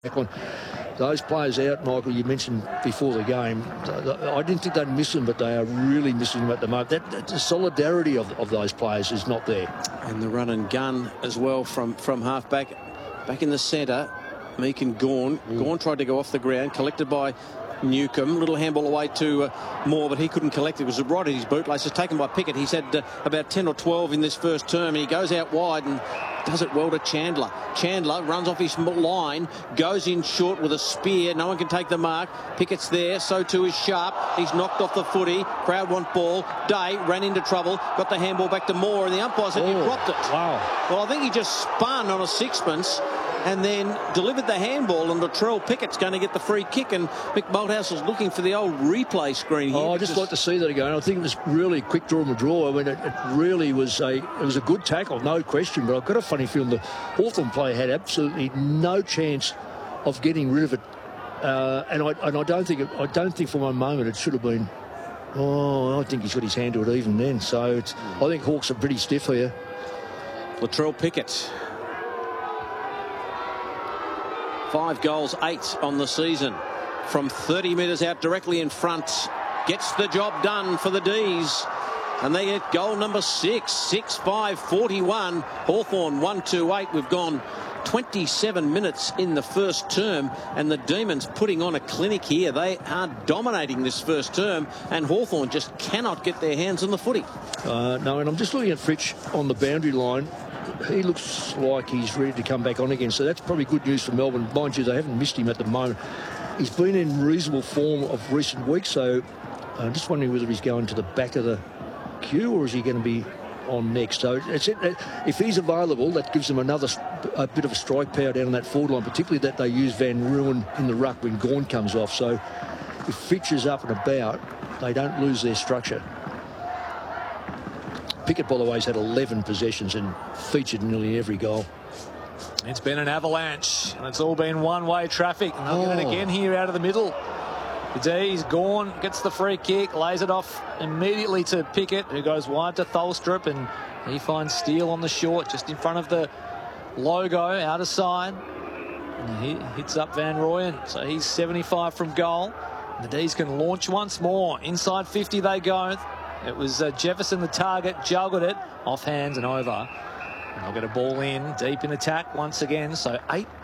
Those players out, Michael, you mentioned before the game, I didn't think they'd miss them, but they are really missing them at the moment. The solidarity of those players is not there. And the run and gun as well from half-back. Back in the centre, Meek and Gawn. Gawn tried to go off the ground, collected by Newcombe. Little handball away to Moore, but he couldn't collect it. It was right at his bootlaces, taken by Pickett. He's had about 10 or 12 in this first term, and he goes out wide and does it well to Chandler. Chandler runs off his line, goes in short with a spear. No one can take the mark. Pickett's there, so too is Sharp. He's knocked off the footy. Crowd want ball. Day ran into trouble, got the handball back to Moore, and the umpire said he dropped it. Wow. Well, I think he just spun on a sixpence and then delivered the handball, and Latrell Pickett's going to get the free kick, and Mick Malthouse is looking for the old replay screen here. I'd just like to see that again. I think it was really a quick draw and draw. I mean, it really was a good tackle, no question, but I've got a funny feeling the Hawthorn player had absolutely no chance of getting rid of it, and I don't think for one moment it should have been. I think he's got his hand to it even then. So I think Hawks are pretty stiff here. Latrell Pickett, 5 goals, 8 on the season. From 30 metres out directly in front. Gets the job done for the D's. And they get goal number 6. 6-5-41. Hawthorn 1-2-8. We've gone 27 minutes in the first term. And the Demons putting on a clinic here. They are dominating this first term. And Hawthorn just cannot get their hands on the footy. No, and I'm just looking at Fritsch on the boundary line. He looks like he's ready to come back on again, so that's probably good news for Melbourne. Mind you, they haven't missed him at the moment. He's been in reasonable form of recent weeks, so I'm just wondering whether he's going to the back of the queue or is he going to be on next. So if he's available, that gives them a bit of a strike power down on that forward line, particularly that they use Van Ruin in the ruck when Gawn comes off. So if Fitch is up and about, they don't lose their structure. Pickett, by the way, has had 11 possessions and featured in nearly every goal. It's been an avalanche, and it's all been one-way traffic. And they'll get it again here out of the middle. The D's, Gawn gets the free kick, lays it off immediately to Pickett, who goes wide to Tholstrup, and he finds Steele on the short, just in front of the logo, out of side. And he hits up Van Rooyen, so he's 75 from goal. The D's can launch once more. Inside 50 they go. It was Jefferson, the target, juggled it off hands and over. And they'll get a ball in, deep in attack once again. So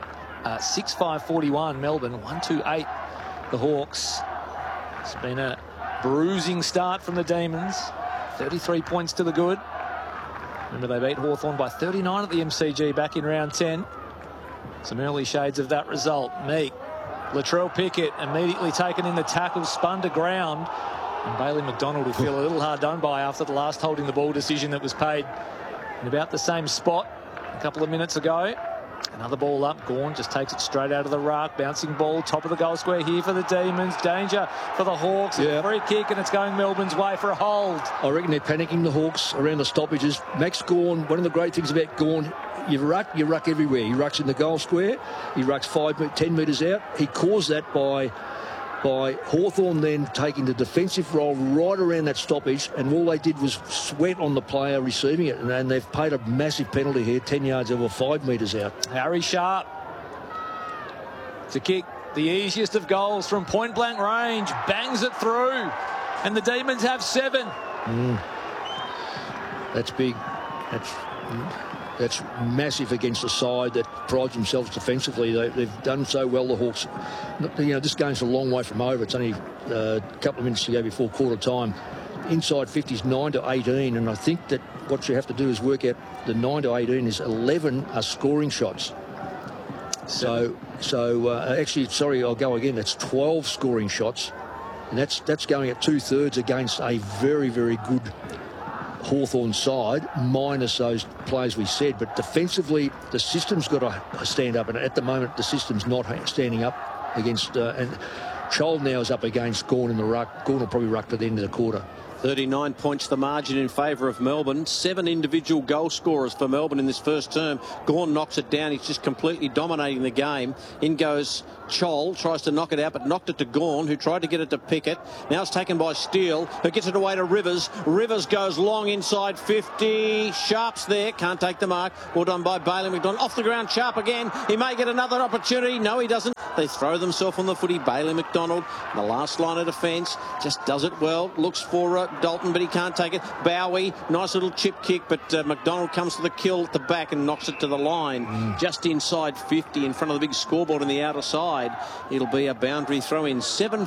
6-5-41 Melbourne, 1-2-8 the Hawks. It's been a bruising start from the Demons. 33 points to the good. Remember, they beat Hawthorn by 39 at the MCG back in round 10. Some early shades of that result. Meek, Latrell Pickett immediately taken in the tackle, spun to ground. And Bailey McDonald will feel a little hard done by after the last holding the ball decision that was paid in about the same spot a couple of minutes ago. Another ball up. Gawn just takes it straight out of the ruck. Bouncing ball, top of the goal square here for the Demons. Danger for the Hawks. Yeah. Free kick, and it's going Melbourne's way for a hold. I reckon they're panicking, the Hawks, around the stoppages. Max Gawn, one of the great things about Gawn, you ruck everywhere. He rucks in the goal square. He rucks 10 metres out. He caused that by Hawthorn then taking the defensive role right around that stoppage, and all they did was sweat on the player receiving it, and they've paid a massive penalty here, 10 yards over, 5 metres out. Harry Sharp to kick the easiest of goals from point blank range, bangs it through, and the Demons have 7. That's big. That's massive against a side that prides themselves defensively. They've done so well, the Hawks. This game's a long way from over. It's only a couple of minutes to go before quarter time. Inside 50 is 9-18, and I think that what you have to do is work out the 9-18 is 11 are scoring shots. Actually, sorry, I'll go again. That's 12 scoring shots, and that's going at 2/3 against a very, very good Hawthorn side, minus those players we said. But defensively, the system's got to stand up, and at the moment the system's not standing up against and Chol now is up against Gawn in the ruck. Gawn will probably ruck to the end of the quarter. 39 points the margin in favour of Melbourne. 7 individual goal scorers for Melbourne in this first term. Gawn knocks it down. He's just completely dominating the game. In goes Chol, tries to knock it out, but knocked it to Gawn, who tried to get it to Pickett. Now it's taken by Steele, who gets it away to Rivers. Rivers goes long inside 50. Sharp's there, can't take the mark. Well done by Bailey McDonald. Off the ground, Sharp again. He may get another opportunity. No, he doesn't. They throw themselves on the footy. Bailey McDonald, the last line of defence, just does it well. Looks for Dalton, but he can't take it. Bowie, nice little chip kick, but McDonald comes to the kill at the back and knocks it to the line. Just inside 50, in front of the big scoreboard on the outer side. It'll be a boundary throw in.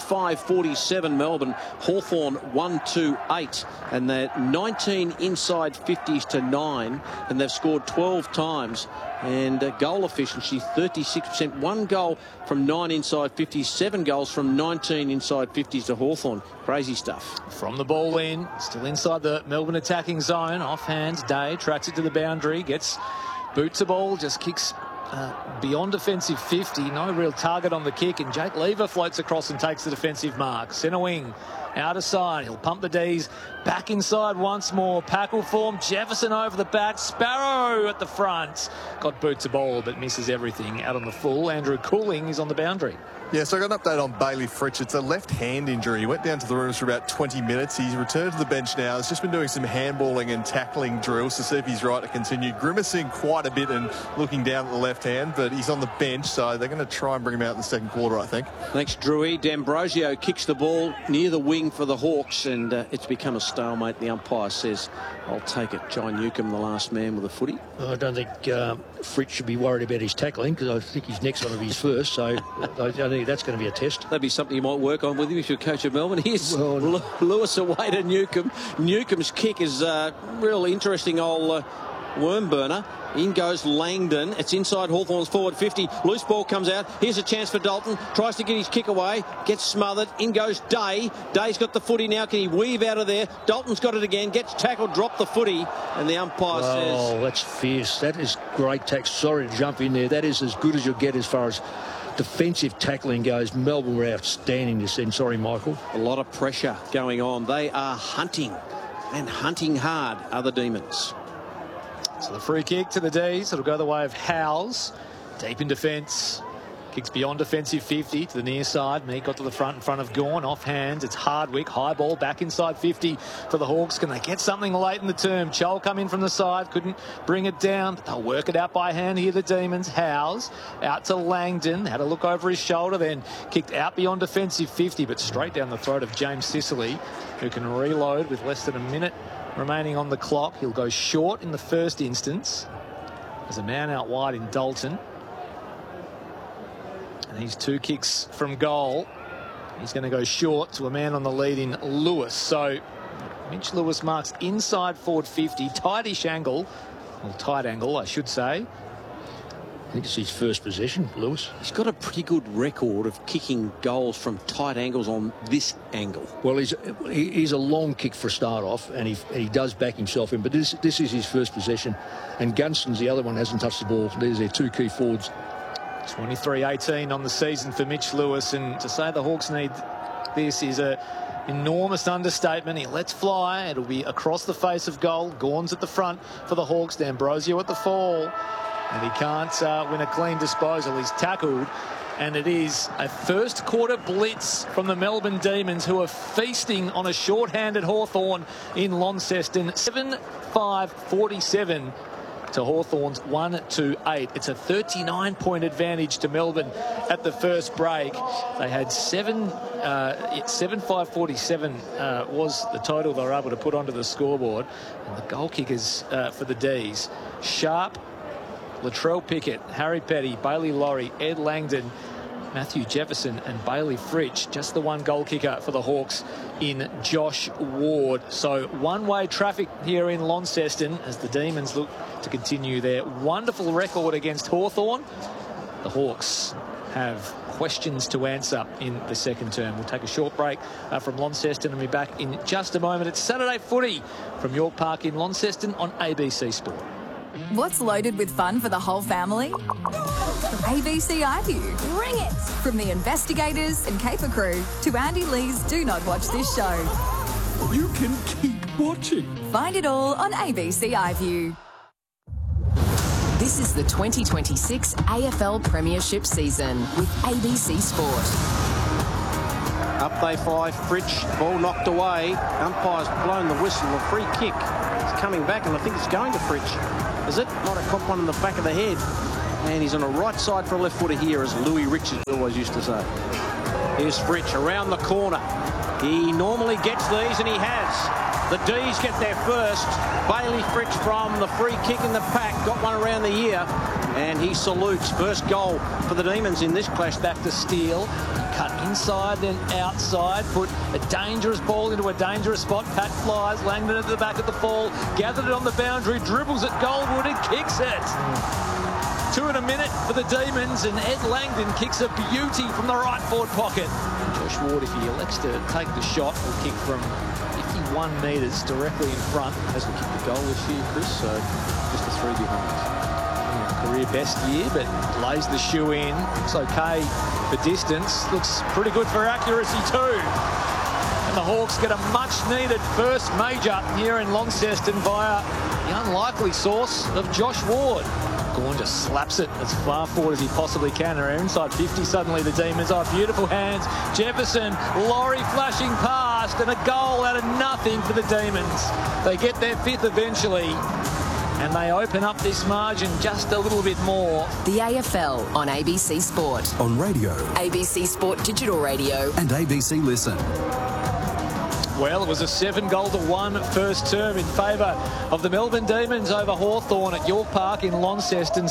7-5-47 Melbourne. Hawthorn 1-2-8. And they're 19 inside 50s to 9. And they've scored 12 times. And goal efficiency 36%. 1 goal from 9 inside 50s, 7 goals from 19 inside 50s to Hawthorn. Crazy stuff. From the ball in, still inside the Melbourne attacking zone. Offhand, Day tracks it to the boundary, gets boots the ball, just kicks beyond defensive 50. No real target on the kick, and Jake Lever floats across and takes the defensive mark. Centre wing, outer side. He'll pump the D's back inside once more. Packle form. Jefferson over the back. Sparrow at the front. Got boots a ball, but misses everything out on the full. Andrew Cooling is on the boundary. Yeah, so I got an update on Bailey Fritsch. It's a left hand injury. He went down to the rooms for about 20 minutes. He's returned to the bench now. He's just been doing some handballing and tackling drills to see if he's right to continue. Grimacing quite a bit and looking down at the left hand, but he's on the bench, so they're going to try and bring him out in the second quarter, I think. Thanks, Drewy. D'Ambrosio kicks the ball near the wing for the Hawks, and it's become a stalemate. The umpire says, I'll take it. Jai Newcomb, the last man with the footy. I don't think Fritsch should be worried about his tackling, because I think his next one will be his first, so I think that's going to be a test. That'd be something you might work on with him if you're coach of Melbourne. Here's Lewis away to Newcomb. Newcomb's kick is a real interesting old worm burner. In goes Langdon. It's inside Hawthorn's forward 50. Loose ball comes out. Here's a chance for Dalton. Tries to get his kick away. Gets smothered. In goes Day. Day's got the footy now. Can he weave out of there? Dalton's got it again. Gets tackled. Dropped the footy. And the umpire says... Oh, that's fierce. That is great tackle. Sorry to jump in there. That is as good as you'll get as far as defensive tackling goes. Melbourne were outstanding this end. Sorry, Michael. A lot of pressure going on. They are hunting. And hunting hard are the Demons. So the free kick to the D's. It'll go the way of Howes. Deep in defence. Kicks beyond defensive 50 to the near side. Meek got to the front in front of Gawn. Off hands. It's Hardwick. High ball back inside 50 for the Hawks. Can they get something late in the term? Chol come in from the side. Couldn't bring it down. But they'll work it out by hand here, the Demons. Howes out to Langdon. Had a look over his shoulder. Then kicked out beyond defensive 50, but straight down the throat of James Sicily, who can reload with less than a minute remaining on the clock. He'll go short in the first instance. There's a man out wide in Dalton. And he's 2 kicks from goal. He's going to go short to a man on the lead in Lewis. So Mitch Lewis marks inside forward 50. Tightish angle. Well, tight angle, I should say. I think it's his first possession, Lewis. He's got a pretty good record of kicking goals from tight angles on this angle. Well, he's a long kick for a start off, and he does back himself in. But this is his first possession. And Gunston's the other one, hasn't touched the ball. There's their 2 key forwards. 23-18 on the season for Mitch Lewis. And to say the Hawks need this is an enormous understatement. He lets fly. It'll be across the face of goal. Gawn's at the front for the Hawks. D'Ambrosio at the fall. And he can't win a clean disposal. He's tackled. And it is a first quarter blitz from the Melbourne Demons, who are feasting on a short-handed Hawthorn in Launceston. 7-5-47 to Hawthorn's 1-8. It's a 39-point advantage to Melbourne at the first break. They had 7-5-47 was the total they were able to put onto the scoreboard. And the goal kickers for the D's: Sharp, Latrell Pickett, Harry Petty, Bailey Laurie, Ed Langdon, Matthew Jefferson and Bailey Fritsch. Just the 1 goal kicker for the Hawks in Josh Ward. So one-way traffic here in Launceston as the Demons look to continue their wonderful record against Hawthorn. The Hawks have questions to answer in the second term. We'll take a short break from Launceston and be back in just a moment. It's Saturday footy from York Park in Launceston on ABC Sport. What's loaded with fun for the whole family? ABC iView. Bring it! From the investigators and caper crew to Andy Lee's Do Not Watch This Show. You can keep watching. Find it all on ABC iView. This is the 2026 AFL Premiership season with ABC Sport. Up they fly, Fritsch, ball knocked away. Umpire's blown the whistle, a free kick. It's coming back, and I think it's going to Fritsch. Is it? Might have caught one in the back of the head. And he's on the right side for a left footer here, as Louis Richards always used to say. Here's Fritsch around the corner. He normally gets these, and he has. The D's get there first. Bailey Fritsch from the free kick in the pack. Got one around the ear. And he salutes. First goal for the Demons in this clash. Back to Steele. Cut inside, then outside. Put a dangerous ball into a dangerous spot. Pat flies. Langdon at the back of the fall. Gathered it on the boundary. Dribbles at Goldwood and kicks it. 2 in a minute for the Demons, and Ed Langdon kicks a beauty from the right forward pocket. Josh Ward, if he elects to take the shot, will kick from 51 metres directly in front. Hasn't kicked the goal this year, Chris, so just a 3 behind. Career best year, but lays the shoe in. Looks okay for distance. Looks pretty good for accuracy too. And the Hawks get a much-needed first major here in Launceston via the unlikely source of Josh Ward. Gawn just slaps it as far forward as he possibly can. They're inside 50 suddenly, the Demons. Oh, beautiful hands. Jefferson, Laurie flashing past, and a goal out of nothing for the Demons. They get their 5th eventually, and they open up this margin just a little bit more. The AFL on ABC Sport. On radio. ABC Sport Digital Radio. And ABC Listen. Well, it was a 7-1 first term in favour of the Melbourne Demons over Hawthorn at York Park in Launceston.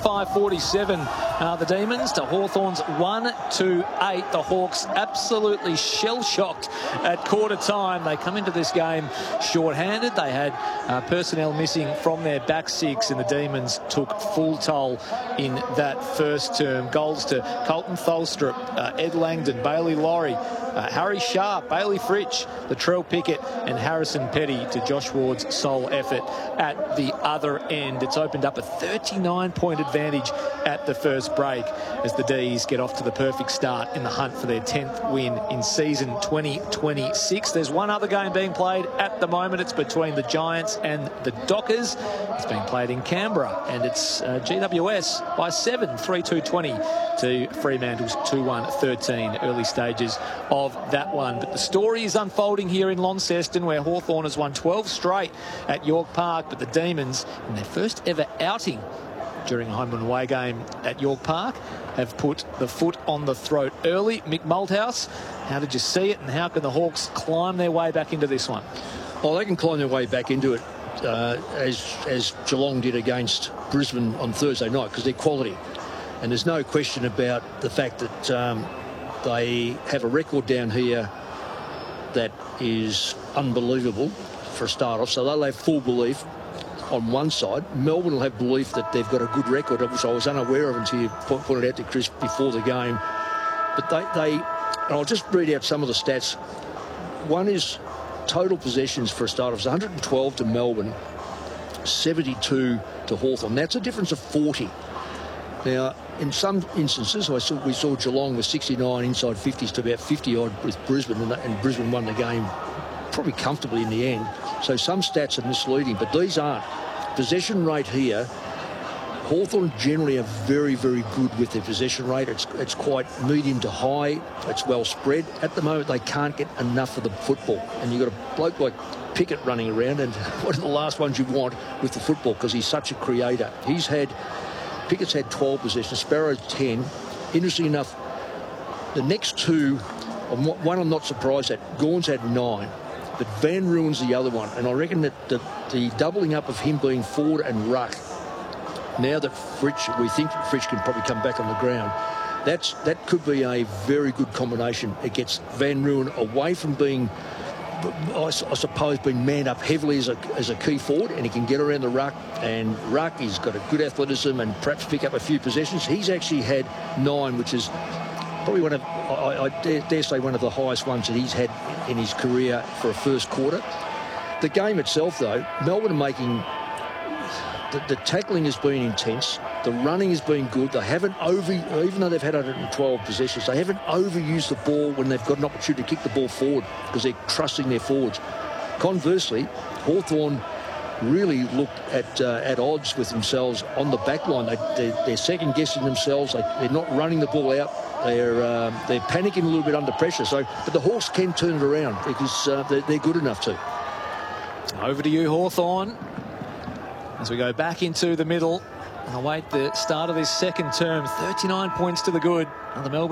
7-5-47. The Demons to Hawthorn's 1-8. The Hawks absolutely shell-shocked at quarter time. They come into this game short-handed. They had personnel missing from their back six, and the Demons took full toll in that first term. Goals to Colton Tholstrup, Ed Langdon, Bailey Laurie, Harry Sharp, Bailey Fritsch, Latrell Pickett and Harrison Petty to Josh Ward's sole effort at the other end. It's opened up a 39-point advantage at the first break as the D's get off to the perfect start in the hunt for their 10th win in season 2026. There's one other game being played at the moment. It's between the Giants and the Dockers. It's being played in Canberra, and it's GWS by 7, 3-2-20 to Fremantle's 2-1-13. Early stages of that one. But the story is unfolding here in Launceston, where Hawthorn has won 12 straight at York Park, but the Demons, in their first ever outing during a home and away game at York Park, have put the foot on the throat early. Mick Malthouse, how did you see it, and how can the Hawks climb their way back into this one? Well, they can climb their way back into it as Geelong did against Brisbane on Thursday night, because they're quality. And there's no question about the fact that they have a record down here that is unbelievable for a start off. So they'll have full belief on one side. Melbourne will have belief that they've got a good record, which I was unaware of until you pointed out to Chris before the game. But they and I'll just read out some of the stats. One is total possessions for a start off. It's 112 to Melbourne, 72 to Hawthorn. That's a difference of 40. Now, in some instances, we saw Geelong with 69 inside 50s to about 50-odd with Brisbane, and Brisbane won the game probably comfortably in the end. So some stats are misleading, but these aren't. Possession rate here, Hawthorn generally are very, very good with their possession rate. It's quite medium to high. It's well spread. At the moment, they can't get enough of the football. And you've got a bloke like Pickett running around, and one of the last ones you want with the football, because he's such a creator. Pickett's had 12 possessions, Sparrow's 10. Interesting enough, the next two, one I'm not surprised at, Gawn's had 9, but Van Ruin's the other one. And I reckon that the doubling up of him being forward and ruck, now that we think Fritsch can probably come back on the ground, that could be a very good combination. It gets Van Ruin away from being, I suppose, being manned up heavily as a key forward, and he can get around the ruck, and ruck, he's got a good athleticism and perhaps pick up a few possessions. He's actually had 9, which is probably one of, I dare say, one of the highest ones that he's had in his career for a first quarter. The game itself, though, Melbourne are making, the tackling has been intense. The running has been good. They haven't even though they've had 112 possessions, they haven't overused the ball when they've got an opportunity to kick the ball forward because they're trusting their forwards. Conversely, Hawthorn really look at odds with themselves on the back line. They're second guessing themselves. They're not running the ball out. They're panicking a little bit under pressure. But the Hawks can turn it around because they're good enough to. Over to you, Hawthorn, as we go back into the middle and await the start of his second term. 39 points to the good. And the Melbourne